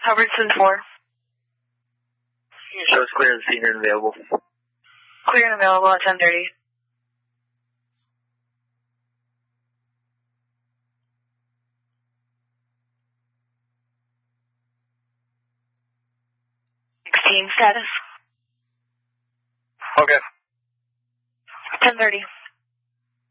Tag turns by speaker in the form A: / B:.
A: Hubbardson 4.
B: Shows clear and senior and available.
A: Clear and available at 10:30. Status.
B: Okay.
A: 10:30.